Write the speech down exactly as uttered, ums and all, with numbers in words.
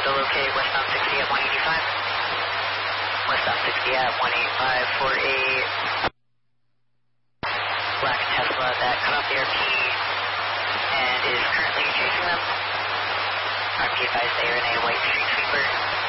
Still okay, westbound sixty at one eighty-five. Westbound sixty at one eighty-five for a black Tesla that cut off the R P and is currently chasing them. R P advised they are in a white street sweeper.